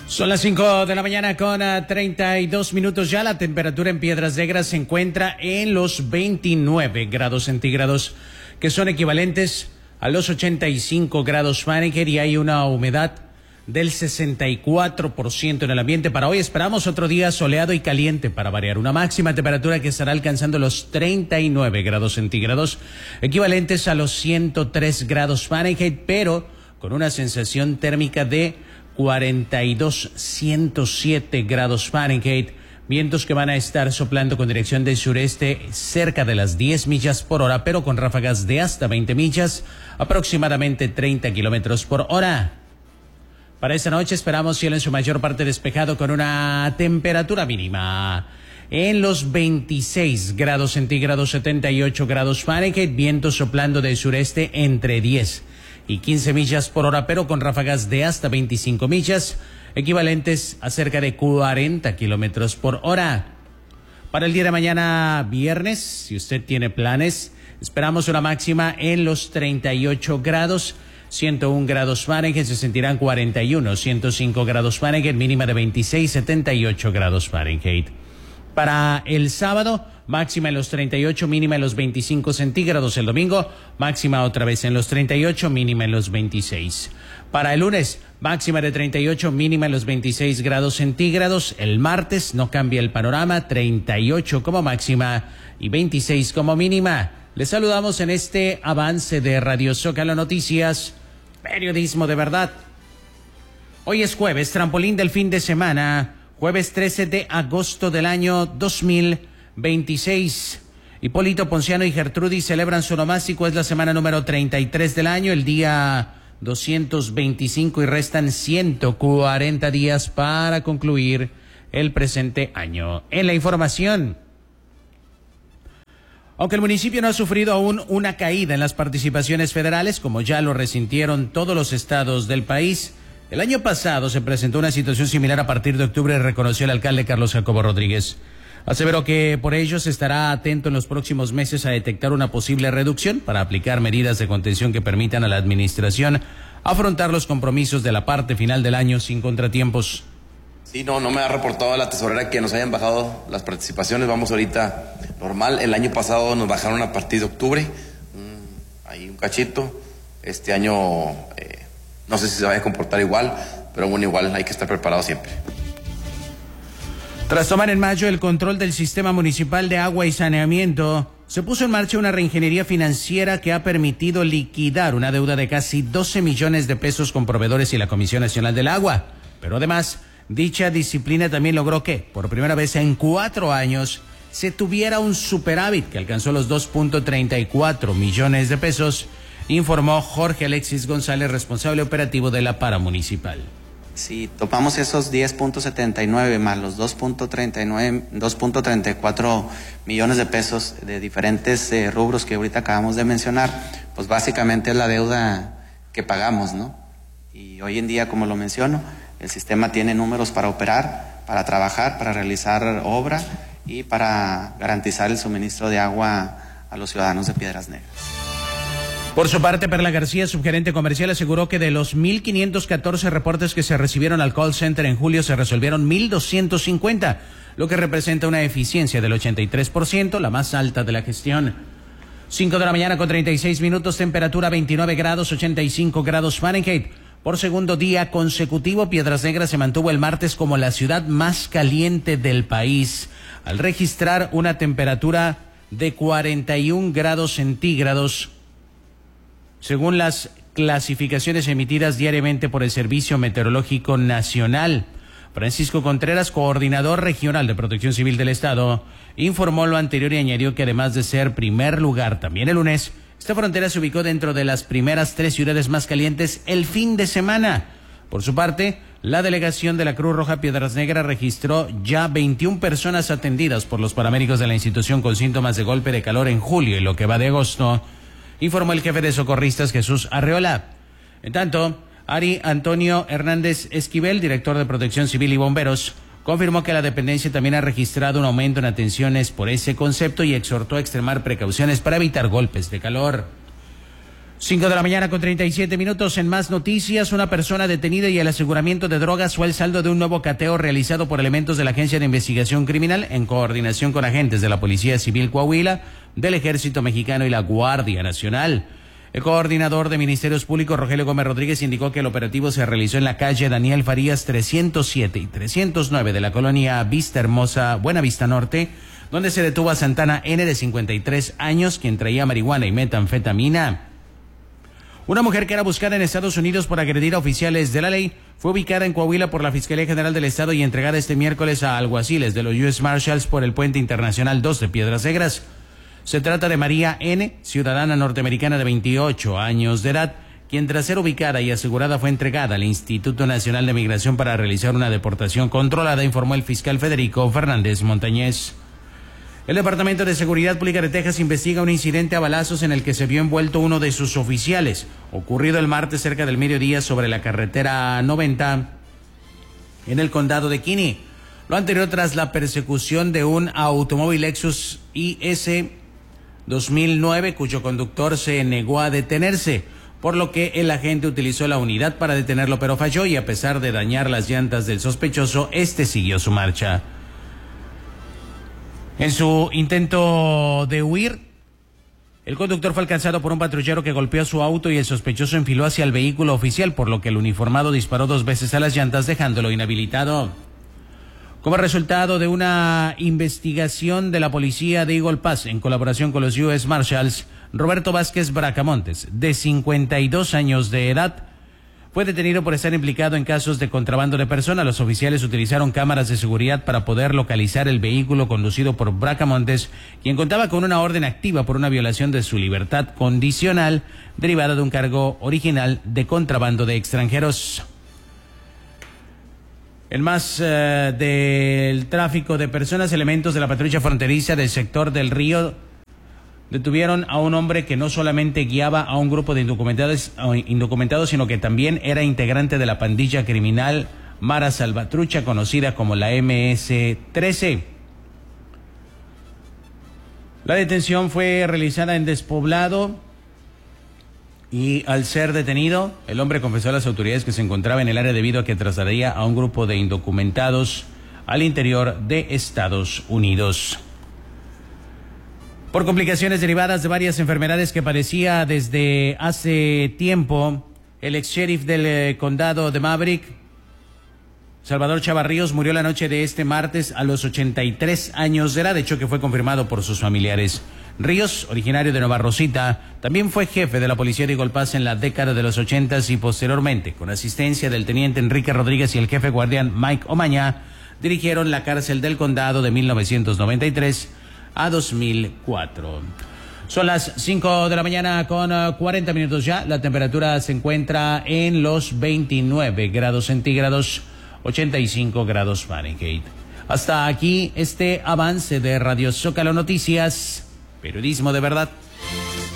Son las 5 de la mañana con 32 minutos ya. La temperatura en Piedras Negras se encuentra en los 29 grados centígrados, que son equivalentes a los 85 grados Fahrenheit, y hay una humedad del 64% en el ambiente. Para hoy esperamos otro día soleado y caliente para variar. Una máxima temperatura que estará alcanzando los 39 grados centígrados, equivalentes a los 103 grados Fahrenheit, pero con una sensación térmica de 107 grados Fahrenheit, vientos que van a estar soplando con dirección del sureste cerca de las 10 millas por hora, pero con ráfagas de hasta 20 millas, aproximadamente 30 kilómetros por hora. Para esta noche esperamos cielo en su mayor parte despejado con una temperatura mínima en los 26 grados centígrados, 78 grados Fahrenheit, vientos soplando del sureste entre 10 y 15 millas por hora, pero con ráfagas de hasta 25 millas, equivalentes a cerca de 40 kilómetros por hora. Para el día de mañana, viernes, si usted tiene planes, esperamos una máxima en los 38 grados, 101 grados Fahrenheit, se sentirán 41, 105 grados Fahrenheit, mínima de 26, 78 grados Fahrenheit. Para el sábado, máxima en los 38, mínima en los 25 centígrados. El domingo, máxima otra vez en los 38, mínima en los 26. Para el lunes, máxima de 38, mínima en los 26 grados centígrados. El martes no cambia el panorama, 38 como máxima y 26 como mínima. Les saludamos en este avance de Radio Zócalo Noticias, periodismo de verdad. Hoy es jueves, trampolín del fin de semana. Jueves 13 de agosto del año 2026. Hipólito Ponciano y Gertrudis celebran su onomástico. Es la semana número 33 del año, el día 225, y restan 140 días para concluir el presente año. En la información, aunque el municipio no ha sufrido aún una caída en las participaciones federales, como ya lo resintieron todos los estados del país, el año pasado se presentó una situación similar a partir de octubre, reconoció el alcalde Carlos Jacobo Rodríguez. Aseveró que por ello se estará atento en los próximos meses a detectar una posible reducción para aplicar medidas de contención que permitan a la administración afrontar los compromisos de la parte final del año sin contratiempos. Sí, no me ha reportado la tesorera que nos hayan bajado las participaciones. Vamos ahorita normal. El año pasado nos bajaron a partir de octubre, ahí un cachito. Este año no sé si se vaya a comportar igual, pero bueno, igual hay que estar preparado siempre. Tras tomar en mayo el control del sistema municipal de agua y saneamiento, se puso en marcha una reingeniería financiera que ha permitido liquidar una deuda de casi 12 millones de pesos con proveedores y la Comisión Nacional del Agua. Pero además, dicha disciplina también logró que, por primera vez en 4 años, se tuviera un superávit que alcanzó los 2.34 millones de pesos, informó Jorge Alexis González, responsable operativo de la Paramunicipal. Si topamos esos 10.79 más los 2.34 millones de pesos de diferentes rubros que ahorita acabamos de mencionar, pues básicamente es la deuda que pagamos, ¿no? Y hoy en día, como lo menciono, el sistema tiene números para operar, para trabajar, para realizar obra y para garantizar el suministro de agua a los ciudadanos de Piedras Negras. Por su parte, Perla García, subgerente comercial, aseguró que de los 1.514 reportes que se recibieron al call center en julio, se resolvieron 1.250, lo que representa una eficiencia del 83%, la más alta de la gestión. 5 de la mañana con 36 minutos, temperatura 29 grados, 85 grados Fahrenheit. Por segundo día consecutivo, Piedras Negras se mantuvo el martes como la ciudad más caliente del país, al registrar una temperatura de 41 grados centígrados, según las clasificaciones emitidas diariamente por el Servicio Meteorológico Nacional. Francisco Contreras, coordinador regional de Protección Civil del Estado, informó lo anterior y añadió que además de ser primer lugar también el lunes, esta frontera se ubicó dentro de las primeras 3 ciudades más calientes el fin de semana. Por su parte, la delegación de la Cruz Roja Piedras Negras registró ya 21 personas atendidas por los paramédicos de la institución con síntomas de golpe de calor en julio y lo que va de agosto, informó el jefe de socorristas Jesús Arreola. En tanto, Ari Antonio Hernández Esquivel, director de Protección Civil y Bomberos, confirmó que la dependencia también ha registrado un aumento en atenciones por ese concepto y exhortó a extremar precauciones para evitar golpes de calor. 5 de la mañana con 37 minutos. En más noticias, una persona detenida y el aseguramiento de drogas fue el saldo de un nuevo cateo realizado por elementos de la Agencia de Investigación Criminal en coordinación con agentes de la Policía Civil Coahuila, del Ejército Mexicano y la Guardia Nacional. El coordinador de Ministerios Públicos, Rogelio Gómez Rodríguez, indicó que el operativo se realizó en la calle Daniel Farías 307 y 309 de la colonia Vista Hermosa, Buenavista Norte, donde se detuvo a Santana N, de 53 años, quien traía marihuana y metanfetamina. Una mujer que era buscada en Estados Unidos por agredir a oficiales de la ley fue ubicada en Coahuila por la Fiscalía General del Estado y entregada este miércoles a alguaciles de los U.S. Marshals por el Puente Internacional 2 de Piedras Negras. Se trata de María N., ciudadana norteamericana de 28 años de edad, quien tras ser ubicada y asegurada fue entregada al Instituto Nacional de Migración para realizar una deportación controlada, informó el fiscal Federico Fernández Montañez. El Departamento de Seguridad Pública de Texas investiga un incidente a balazos en el que se vio envuelto uno de sus oficiales, ocurrido el martes cerca del mediodía sobre la carretera 90 en el condado de Kinney. Lo anterior tras la persecución de un automóvil Lexus IS 2009 cuyo conductor se negó a detenerse, por lo que el agente utilizó la unidad para detenerlo, pero falló y a pesar de dañar las llantas del sospechoso, este siguió su marcha. En su intento de huir, el conductor fue alcanzado por un patrullero que golpeó su auto y el sospechoso enfiló hacia el vehículo oficial, por lo que el uniformado disparó 2 veces a las llantas, dejándolo inhabilitado. Como resultado de una investigación de la policía de Eagle Pass en colaboración con los U.S. Marshals, Roberto Vázquez Bracamontes, de 52 años de edad, fue detenido por estar implicado en casos de contrabando de personas. Los oficiales utilizaron cámaras de seguridad para poder localizar el vehículo conducido por Bracamontes, quien contaba con una orden activa por una violación de su libertad condicional derivada de un cargo original de contrabando de extranjeros. En más del tráfico de personas, elementos de la patrulla fronteriza del sector del Río detuvieron a un hombre que no solamente guiaba a un grupo de indocumentados, sino que también era integrante de la pandilla criminal Mara Salvatrucha, conocida como la MS-13. La detención fue realizada en Despoblado y al ser detenido, el hombre confesó a las autoridades que se encontraba en el área debido a que trasladaría a un grupo de indocumentados al interior de Estados Unidos. Por complicaciones derivadas de varias enfermedades que padecía desde hace tiempo, el ex sheriff del condado de Maverick, Salvador Chavarríos, murió la noche de este martes a los 83 años de edad, hecho que fue confirmado por sus familiares. Ríos, originario de Nueva Rosita, también fue jefe de la policía de Eagle Pass en la década de los 80s y posteriormente, con asistencia del teniente Enrique Rodríguez y el jefe guardián Mike Omaña, dirigieron la cárcel del condado de 1993 a 2004. Son las 5 de la mañana con 40 minutos ya. La temperatura se encuentra en los 29 grados centígrados, 85 grados Fahrenheit. Hasta aquí este avance de Radio Zócalo Noticias, periodismo de verdad.